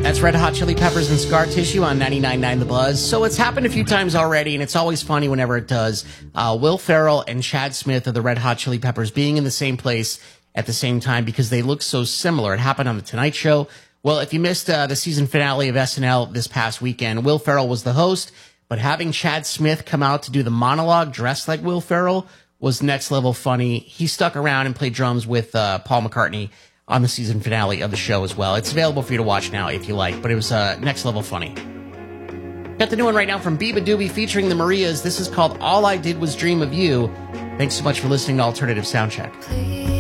That's Red Hot Chili Peppers and Scar Tissue on 99.9 The Buzz. So it's happened a few times already, and it's always funny whenever it does. Will Ferrell and Chad Smith of the Red Hot Chili Peppers being in the same place at the same time because they look so similar. It happened on The Tonight Show. Well, if you missed the season finale of SNL this past weekend, Will Ferrell was the host, but having Chad Smith come out to do the monologue dressed like Will Ferrell was next level funny. He stuck around and played drums with Paul McCartney on the season finale of the show as well. It's available for you to watch now if you like, but it was next level funny. Got the new one right now from Biba Doobie featuring the Marias. This is called All I Did Was Dream of You. Thanks so much for listening to Alternative Soundcheck.